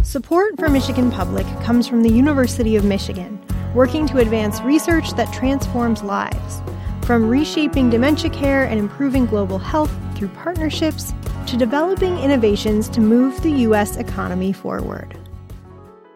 Support for Michigan Public comes from the University of Michigan, working to advance research that transforms lives. From reshaping dementia care and improving global health through partnerships, to developing innovations to move the U.S. economy forward.